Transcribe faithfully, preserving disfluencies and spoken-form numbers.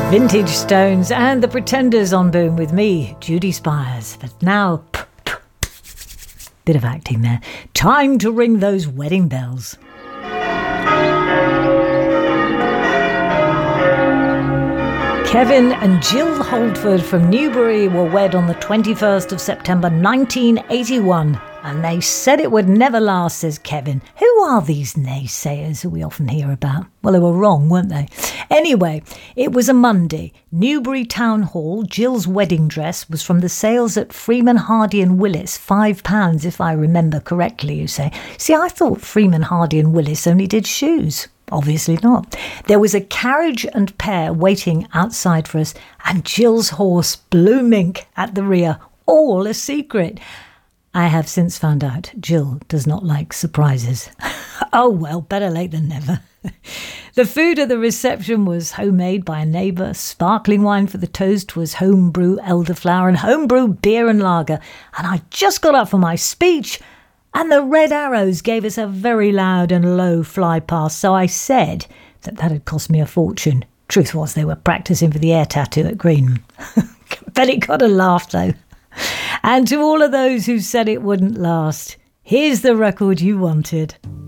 Vintage Stones and The Pretenders on Boom with me, Judy Spires. But now, bit of acting there. Time to ring those wedding bells. Kevin and Jill Holdford from Newbury were wed on the twenty-first of September nineteen eighty-one. And they said it would never last, says Kevin. Who are these naysayers who we often hear about? Well, they were wrong, weren't they? Anyway, it was a Monday. Newbury Town Hall, Jill's wedding dress was from the sales at Freeman, Hardy and Willis. Five pounds, if I remember correctly, you say. See, I thought Freeman, Hardy and Willis only did shoes. Obviously not. There was a carriage and pair waiting outside for us, and Jill's horse, Blue Mink, at the rear. All a secret. I have since found out Jill does not like surprises. Oh well, better late than never. The food at the reception was homemade by a neighbour. Sparkling wine for the toast was homebrew elderflower and homebrew beer and lager. And I just got up for my speech, and the Red Arrows gave us a very loud and low fly past. So I said that that had cost me a fortune. Truth was, they were practising for the air tattoo at Green. Bet it got a laugh though. And to all of those who said it wouldn't last, here's the record you wanted.